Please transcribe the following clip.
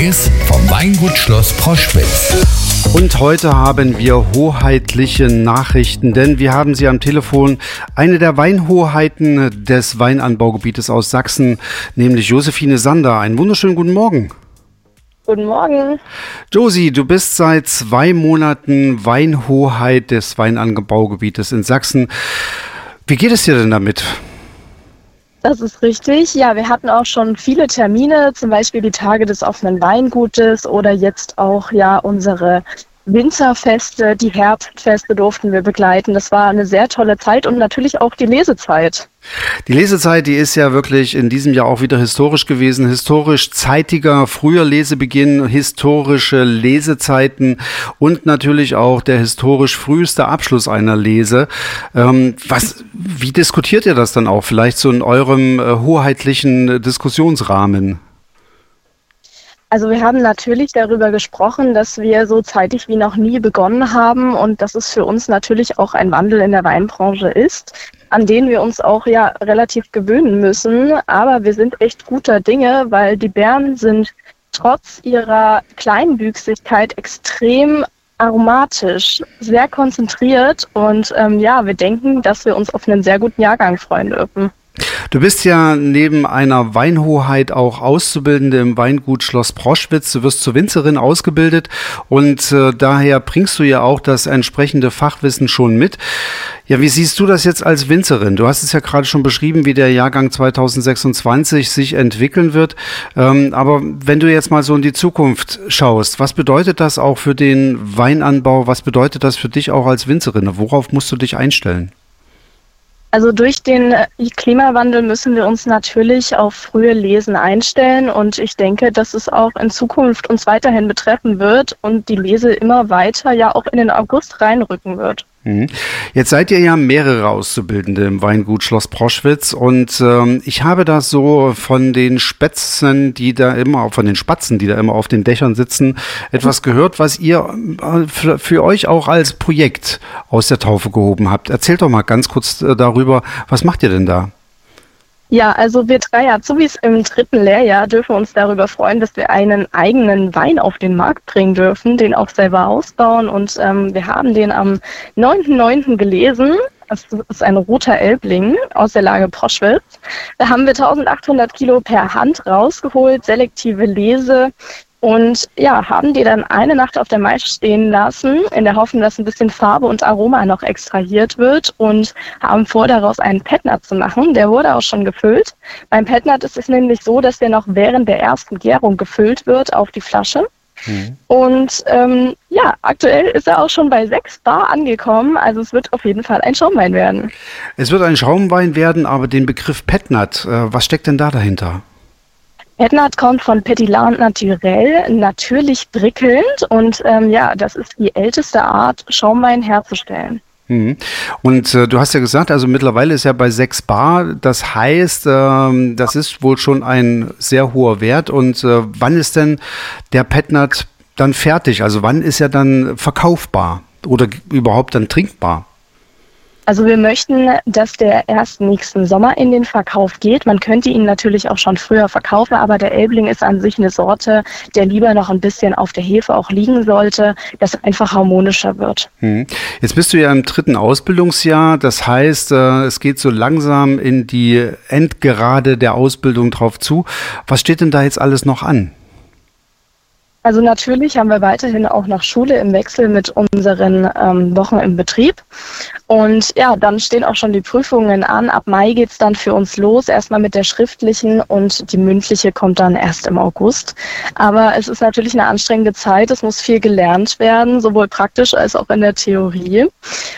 Tages vom Weingut Schloss Proschwitz. Und heute haben wir hoheitliche Nachrichten, denn wir haben sie am Telefon, eine der Weinhoheiten des Weinanbaugebietes aus Sachsen, nämlich Josephine Sander. Einen wunderschönen guten Morgen. Guten Morgen. Josi, du bist seit 2 Monaten Weinhoheit des Weinanbaugebietes in Sachsen. Wie geht es dir denn damit? Das ist richtig. Ja, wir hatten auch schon viele Termine, zum Beispiel die Tage des offenen Weingutes oder jetzt auch unsere Winterfeste, die Herbstfeste durften wir begleiten. Das war eine sehr tolle Zeit und natürlich auch die Lesezeit. Die Lesezeit, die ist ja wirklich in diesem Jahr auch wieder historisch gewesen. Historisch zeitiger, früher Lesebeginn, historische Lesezeiten und natürlich auch der historisch früheste Abschluss einer Lese. Wie diskutiert ihr das dann auch? Vielleicht so in eurem hoheitlichen Diskussionsrahmen? Also wir haben natürlich darüber gesprochen, dass wir so zeitig wie noch nie begonnen haben und dass es für uns natürlich auch ein Wandel in der Weinbranche ist, an den wir uns auch relativ gewöhnen müssen. Aber wir sind echt guter Dinge, weil die Beeren sind trotz ihrer Kleinwüchsigkeit extrem aromatisch, sehr konzentriert und wir denken, dass wir uns auf einen sehr guten Jahrgang freuen dürfen. Du bist ja neben einer Weinhoheit auch Auszubildende im Weingut Schloss Proschwitz. Du wirst zur Winzerin ausgebildet und daher bringst du ja auch das entsprechende Fachwissen schon mit. Ja, wie siehst du das jetzt als Winzerin? Du hast es ja gerade schon beschrieben, wie der Jahrgang 2026 sich entwickeln wird. Aber wenn du jetzt mal so in die Zukunft schaust, was bedeutet das auch für den Weinanbau? Was bedeutet das für dich auch als Winzerin? Worauf musst du dich einstellen? Also durch den Klimawandel müssen wir uns natürlich auf frühe Lesen einstellen und ich denke, dass es auch in Zukunft uns weiterhin betreffen wird und die Lese immer weiter auch in den August reinrücken wird. Jetzt seid ihr ja mehrere Auszubildende im Weingut Schloss Proschwitz und ich habe das so von den Spatzen, die da immer auf den Dächern sitzen, etwas gehört, was ihr für euch auch als Projekt aus der Taufe gehoben habt. Erzählt doch mal ganz kurz darüber, was macht ihr denn da? Ja, also wir 3 Azubis im 3. Lehrjahr dürfen uns darüber freuen, dass wir einen eigenen Wein auf den Markt bringen dürfen, den auch selber ausbauen und wir haben den am 9.9. gelesen. Das ist ein roter Elbling aus der Lage Proschwitz. Da haben wir 1800 Kilo per Hand rausgeholt, selektive Lese. Und haben die dann eine Nacht auf der Maische stehen lassen, in der Hoffnung, dass ein bisschen Farbe und Aroma noch extrahiert wird und haben vor, daraus einen Petnat zu machen. Der wurde auch schon gefüllt. Beim Petnat ist es nämlich so, dass der noch während der ersten Gärung gefüllt wird auf die Flasche. Und aktuell ist er auch schon bei 6 Bar angekommen. Also es wird auf jeden Fall ein Schaumwein werden. Es wird ein Schaumwein werden, aber den Begriff Petnat, was steckt denn da dahinter? Petnat kommt von Pétillant naturel, natürlich prickelnd und das ist die älteste Art, Schaumwein herzustellen. Und du hast ja gesagt, also mittlerweile ist er bei 6 Bar, das heißt, das ist wohl schon ein sehr hoher Wert. Und wann ist denn der Petnat dann fertig? Also wann ist er dann verkaufbar oder überhaupt dann trinkbar? Also wir möchten, dass der erst nächsten Sommer in den Verkauf geht. Man könnte ihn natürlich auch schon früher verkaufen, aber der Elbling ist an sich eine Sorte, der lieber noch ein bisschen auf der Hefe auch liegen sollte, dass er einfach harmonischer wird. Jetzt bist du ja im 3. Ausbildungsjahr, das heißt, es geht so langsam in die Endgerade der Ausbildung drauf zu. Was steht denn da jetzt alles noch an? Also natürlich haben wir weiterhin auch noch Schule im Wechsel mit unseren Wochen im Betrieb. Und dann stehen auch schon die Prüfungen an. Ab Mai geht's dann für uns los, erstmal mit der schriftlichen und die mündliche kommt dann erst im August. Aber es ist natürlich eine anstrengende Zeit, es muss viel gelernt werden, sowohl praktisch als auch in der Theorie.